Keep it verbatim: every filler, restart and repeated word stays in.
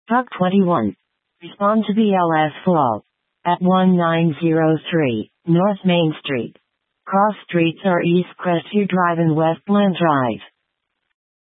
Truck twenty-one. Respond to B L S fault. At one nine zero three, North Main Street. Cross streets are East Crestview Drive and Westland Drive.